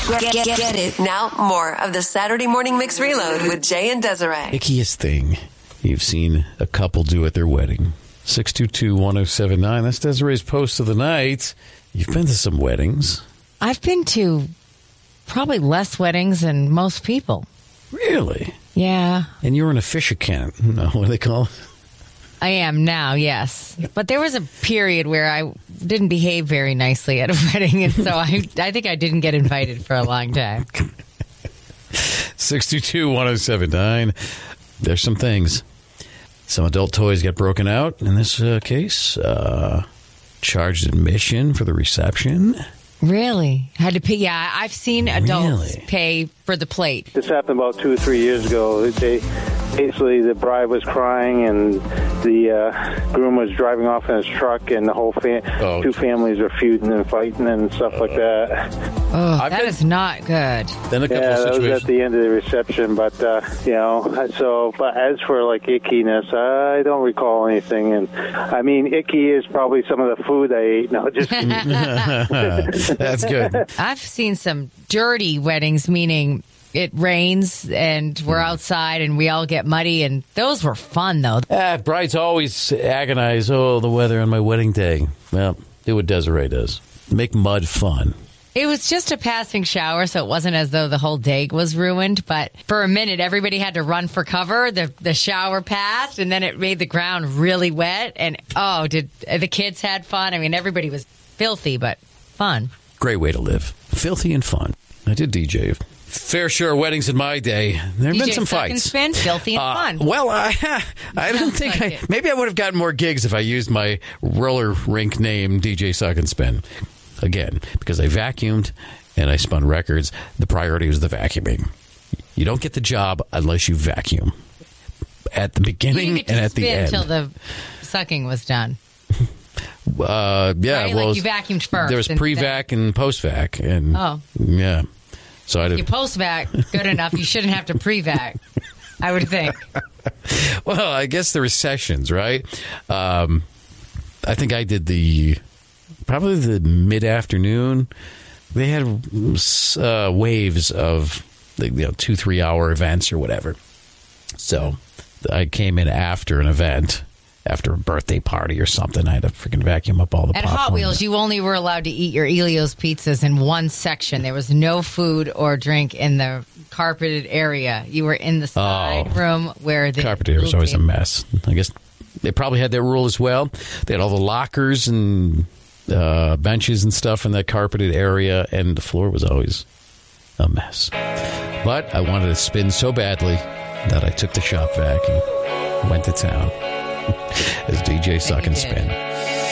Get it. Now, more of the Saturday Morning Mix Reload with Jay and Desiree. Ickiest thing you've seen a couple do at their wedding. 622-1079. That's Desiree's post of the night. You've been to some weddings. I've been to probably less weddings than most people. Really? Yeah. And you're an officiant. No, what do they call it? I am now, yes. But there was a period where I didn't behave very nicely at a wedding, and so I think I didn't get invited for a long time. 622-1079. There's some things. Some adult toys get broken out. In this case, charged admission for the reception. Really? Had to pay? Yeah, I've seen adults pay for the plate. This happened about 2 or 3 years ago. Basically, the bride was crying, and the groom was driving off in his truck, and the whole two families were feuding and fighting and stuff like that. Oh, that is not good. Then a couple of that situations. was at the end of the reception, but but as for like ickiness, I don't recall anything. And I mean, icky is probably some of the food I ate. No, just that's good. I've seen some dirty weddings, meaning it rains and we're outside and we all get muddy, and those were fun, though. Brides always agonize, the weather on my wedding day. Well, do what Desiree does. Make mud fun. It was just a passing shower, so it wasn't as though the whole day was ruined. But for a minute, everybody had to run for cover. The shower passed, and then it made the ground really wet. And, did the kids had fun? I mean, everybody was filthy, but fun. Great way to live. Filthy and fun. I did DJ fair share of weddings in my day. There have been some Suck and fights. Spin, filthy and fun. Well, I don't think maybe I would have gotten more gigs if I used my roller rink name, DJ Suck and Spin. Again, because I vacuumed and I spun records. The priority was the vacuuming. You don't get the job unless you vacuum. At the beginning and at the end. Until the sucking was done. Yeah, right? well, you vacuumed first. There was pre-vac and post-vac, and yeah. So you post-vac, good enough. You shouldn't have to pre-vac, I would think. Well, I guess there were sessions, right? I think I did probably the mid-afternoon. They had waves of 2-3 hour events or whatever. So I came in after an event. After a birthday party or something, I had to freaking vacuum up all the popcorn. At Hot Wheels, you only were allowed to eat your Elio's pizzas in one section. There was no food or drink in the carpeted area. You were in the side room where the carpeted area was always a mess. I guess they probably had that rule as well. They had all the lockers and benches and stuff in that carpeted area, and the floor was always a mess. But I wanted to spin so badly that I took the shop vac and went to town. As DJ Suck and Spin.